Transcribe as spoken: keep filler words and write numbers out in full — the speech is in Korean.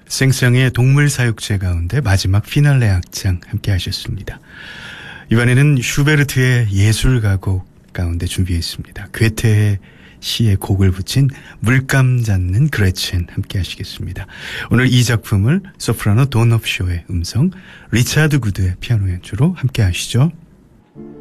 생생의 동물사육제 가운데 마지막 피날레 악장 함께 하셨습니다. 이번에는 슈베르트의 예술가곡 가운데 준비했습니다. 괴테의 시에 곡을 붙인 물감 잡는 그레첸 함께 하시겠습니다. 오늘 이 작품을 소프라노 돈 옵쇼의 음성, 리차드 구드의 피아노 연주로 함께 하시죠.